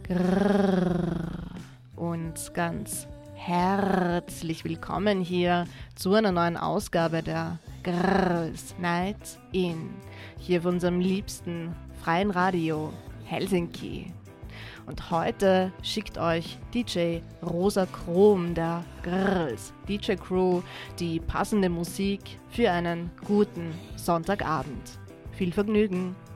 Grrr. Und ganz herzlich willkommen hier zu einer neuen Ausgabe der Girls Night In, hier auf unserem liebsten freien Radio Helsinki. Und heute schickt euch DJ Rosa Chrom der Girls DJ Crew die passende Musik für einen guten Sonntagabend. Viel Vergnügen!